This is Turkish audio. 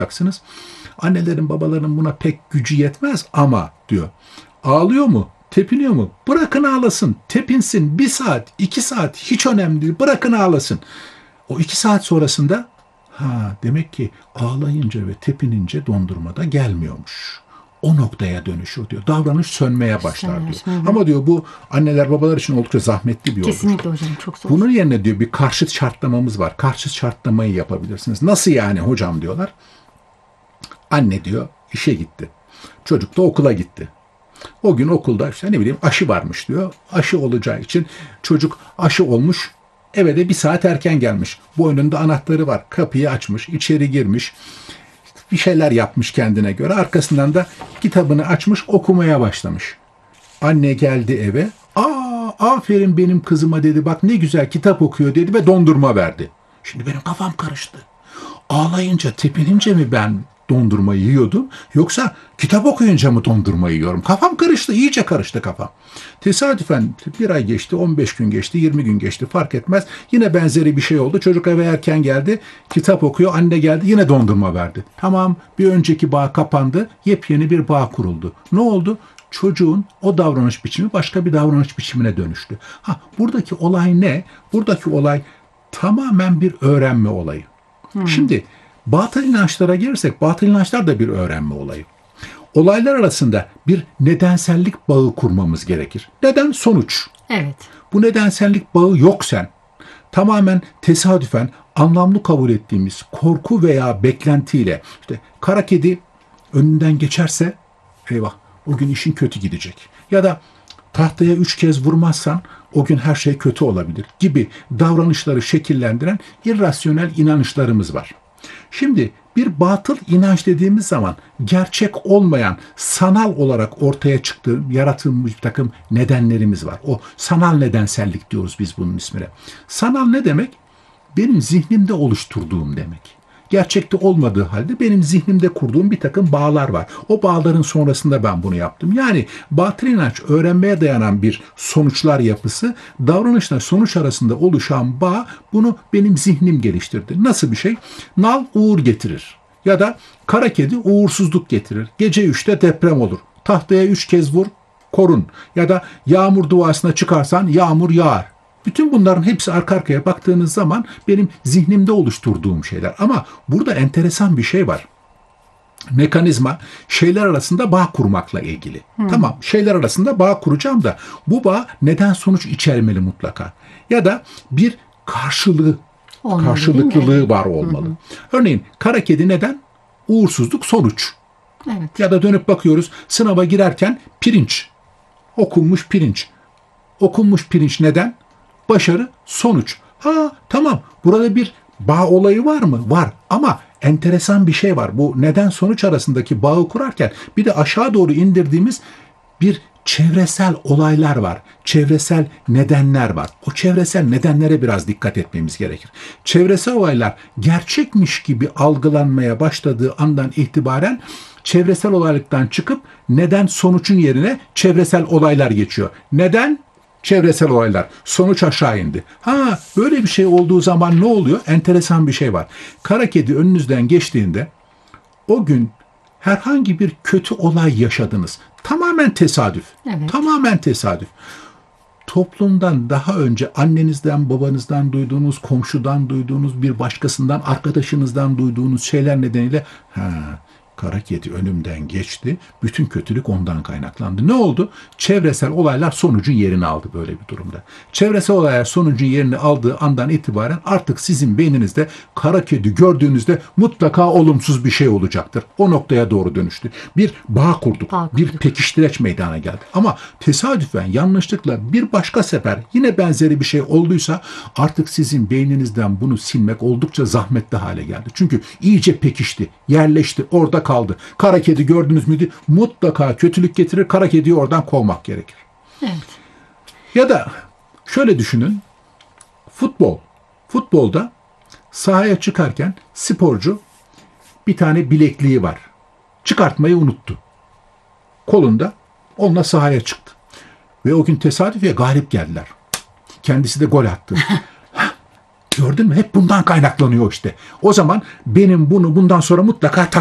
olacaksınız. Annelerin babaların buna pek gücü yetmez ama diyor. Ağlıyor mu? Tepiniyor mu? Bırakın ağlasın. Tepinsin. 1 saat, 2 saat hiç önemli değil. Bırakın ağlasın. O 2 saat sonrasında demek ki ağlayınca ve tepinince dondurma da gelmiyormuş. O noktaya dönüşür diyor. Davranış sönmeye başlar diyor. Ama diyor bu anneler babalar için oldukça zahmetli bir yoldur. Kesinlikle hocam, çok zor. Bunun yerine diyor bir karşıt şartlamamız var. Karşıt şartlamayı yapabilirsiniz. Nasıl yani hocam diyorlar. Anne diyor işe gitti. Çocuk da okula gitti. O gün okulda işte ne bileyim aşı varmış diyor. Aşı olacağı için çocuk aşı olmuş. Eve de 1 saat erken gelmiş. Boynunda anahtarı var. Kapıyı açmış. İçeri girmiş. Bir şeyler yapmış kendine göre. Arkasından da kitabını açmış okumaya başlamış. Anne geldi eve. Aferin benim kızıma dedi. Bak ne güzel kitap okuyor dedi ve dondurma verdi. Şimdi benim kafam karıştı. Ağlayınca, tepinince mi ben dondurmayı yiyordum? Yoksa kitap okuyunca mı dondurmayı yiyorum? Kafam karıştı, iyice karıştı kafam. Tesadüfen 1 ay geçti, 15 gün geçti, 20 gün geçti fark etmez. Yine benzeri bir şey oldu. Çocuk eve erken geldi, kitap okuyor, anne geldi yine dondurma verdi. Tamam, bir önceki bağ kapandı, yepyeni bir bağ kuruldu. Ne oldu? Çocuğun o davranış biçimi başka bir davranış biçimine dönüştü. Buradaki olay ne? Buradaki olay tamamen bir öğrenme olayı. Şimdi batıl inançlara gelirsek, batıl inançlar da bir öğrenme olayı. Olaylar arasında bir nedensellik bağı kurmamız gerekir. Neden? Sonuç. Evet. Bu nedensellik bağı yoksa, tamamen tesadüfen anlamlı kabul ettiğimiz korku veya beklentiyle, işte kara kedi önünden geçerse, eyvah o gün işin kötü gidecek. Ya da tahtaya 3 kez vurmazsan o gün her şey kötü olabilir gibi davranışları şekillendiren irrasyonel inanışlarımız var. Şimdi bir batıl inanç dediğimiz zaman gerçek olmayan, sanal olarak ortaya çıktığı, yaratılmış bir takım nedenlerimiz var. O sanal nedensellik diyoruz biz bunun ismine. Sanal ne demek? Benim zihnimde oluşturduğum demek. Gerçekte olmadığı halde benim zihnimde kurduğum bir takım bağlar var. O bağların sonrasında ben bunu yaptım. Yani batıl inanç öğrenmeye dayanan bir sonuçlar yapısı, davranışla sonuç arasında oluşan bağ, bunu benim zihnim geliştirdi. Nasıl bir şey? Nal uğur getirir. Ya da kara kedi uğursuzluk getirir. Gece 3'te deprem olur. Tahtaya 3 kez vur, korun. Ya da yağmur duasına çıkarsan yağmur yağar. Bütün bunların hepsi arka arkaya baktığınız zaman benim zihnimde oluşturduğum şeyler. Ama burada enteresan bir şey var. Mekanizma şeyler arasında bağ kurmakla ilgili. Tamam, şeyler arasında bağ kuracağım da bu bağ neden sonuç içermeli mutlaka. Ya da bir karşılıklılığı var olmalı. Örneğin kara kedi neden? Uğursuzluk sonuç. Evet. Ya da dönüp bakıyoruz sınava girerken pirinç. Okunmuş pirinç. Okunmuş pirinç neden? Başarı, sonuç. Tamam. Burada bir bağ olayı var mı? Var. Ama enteresan bir şey var. Bu neden sonuç arasındaki bağı kurarken bir de aşağı doğru indirdiğimiz bir çevresel olaylar var. Çevresel nedenler var. O çevresel nedenlere biraz dikkat etmemiz gerekir. Çevresel olaylar gerçekmiş gibi algılanmaya başladığı andan itibaren çevresel olaylıktan çıkıp neden sonucun yerine çevresel olaylar geçiyor. Neden? Çevresel olaylar. Sonuç aşağı indi. Böyle bir şey olduğu zaman ne oluyor? Enteresan bir şey var. Kara kedi önünüzden geçtiğinde o gün herhangi bir kötü olay yaşadınız. Tamamen tesadüf. Evet. Tamamen tesadüf. Toplumdan daha önce annenizden, babanızdan duyduğunuz, komşudan duyduğunuz, bir başkasından, arkadaşınızdan duyduğunuz şeyler nedeniyle kara kedi önümden geçti. Bütün kötülük ondan kaynaklandı. Ne oldu? Çevresel olaylar sonucun yerini aldı böyle bir durumda. Çevresel olaylar sonucun yerini aldığı andan itibaren artık sizin beyninizde kara kedi gördüğünüzde mutlaka olumsuz bir şey olacaktır. O noktaya doğru dönüştü. Bir bağ kurduk. Bir pekiştireç meydana geldi. Ama tesadüfen, yanlışlıkla bir başka sefer yine benzeri bir şey olduysa artık sizin beyninizden bunu silmek oldukça zahmetli hale geldi. Çünkü iyice pekişti, yerleşti, orada kaldı. Kara kedi gördünüz müydü? Mutlaka kötülük getirir. Kara kediyi oradan kovmak gerekir. Evet. Ya da şöyle düşünün. Futbolda sahaya çıkarken sporcu bir tane bilekliği var. Çıkartmayı unuttu. Kolunda onunla sahaya çıktı. Ve o gün tesadüfen galip geldiler. Kendisi de gol attı. Gördün mü? Hep bundan kaynaklanıyor işte. O zaman benim bunu bundan sonra mutlaka